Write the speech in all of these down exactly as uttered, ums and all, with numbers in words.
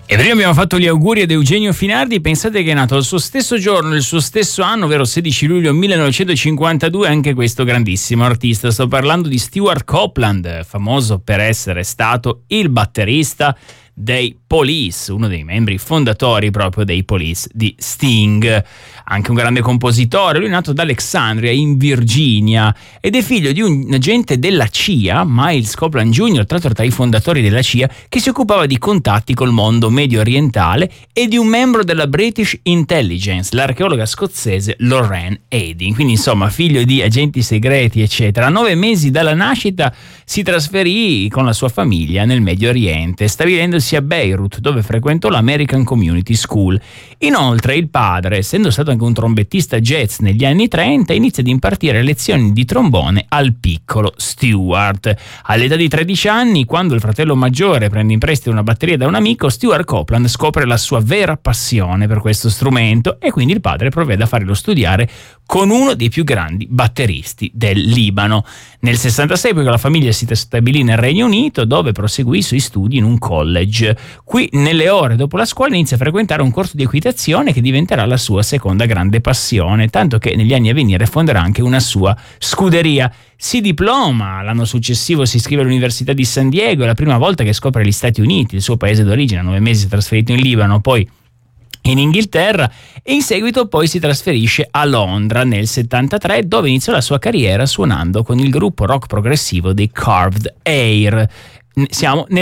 E prima abbiamo fatto gli auguri ad Eugenio Finardi. Pensate che è nato il suo stesso giorno, il suo stesso anno, ovvero sedici luglio millenovecentocinquantadue, anche questo grandissimo artista. Sto parlando di Stewart Copeland, famoso per essere stato il batterista dei Police, uno dei membri fondatori proprio dei Police di Sting, anche un grande compositore. Lui è nato ad Alexandria in Virginia ed è figlio di un agente della C I A, Miles Copeland Junior, tra l'altro tra i fondatori della C I A, che si occupava di contatti col mondo medio orientale, e di un membro della British Intelligence, l'archeologa scozzese Lorraine Harding. Quindi insomma figlio di agenti segreti eccetera. A nove mesi dalla nascita si trasferì con la sua famiglia nel Medio Oriente, stabilendosi a Beirut, dove frequentò l'American Community School. Inoltre il padre, essendo stato anche un trombettista jazz negli anni trenta, inizia ad impartire lezioni di trombone al piccolo Stewart. All'età di tredici anni, quando il fratello maggiore prende in prestito una batteria da un amico, Stewart Copeland scopre la sua vera passione per questo strumento e quindi il padre provvede a farlo studiare con uno dei più grandi batteristi del Libano. Nel sessantasei poi la famiglia si stabilì nel Regno Unito, dove proseguì i suoi studi in un college. Qui, nelle ore dopo la scuola, inizia a frequentare un corso di equitazione che diventerà la sua seconda grande passione, tanto che negli anni a venire fonderà anche una sua scuderia. Si diploma, l'anno successivo si iscrive all'Università di San Diego, è la prima volta che scopre gli Stati Uniti, il suo paese d'origine. A nove mesi si è trasferito in Libano, poi in Inghilterra, e in seguito poi si trasferisce a Londra nel settantatré, dove iniziò la sua carriera suonando con il gruppo rock progressivo dei Carved Air. Siamo nel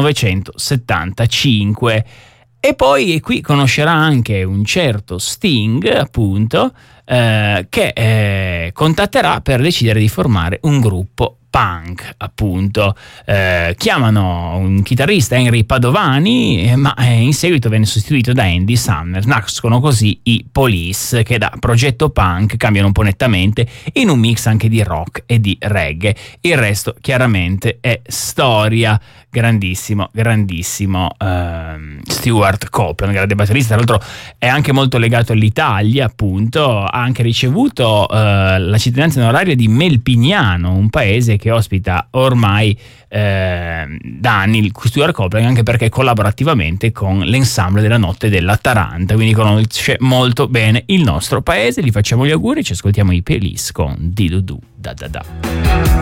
millenovecentosettantacinque. E poi e qui conoscerà anche un certo Sting, appunto, eh, che eh, contatterà per decidere di formare un gruppo punk, appunto. Eh, chiamano un chitarrista, Henry Padovani, eh, ma eh, in seguito venne sostituito da Andy Summers. Nascono così i Police, che da progetto punk cambiano un po' nettamente in un mix anche di rock e di reggae. Il resto chiaramente è storia. Grandissimo, grandissimo ehm, Stewart Copeland, grande batterista. Tra l'altro è anche molto legato all'Italia, appunto. Ha anche ricevuto eh, la cittadinanza onoraria di Melpignano, un paese che ospita ormai eh, da anni il Stewart Copeland, anche perché collabora attivamente con l'ensemble della Notte della Taranta, quindi conosce molto bene il nostro paese. Gli facciamo gli auguri, ci ascoltiamo i Police con Didudu da da da.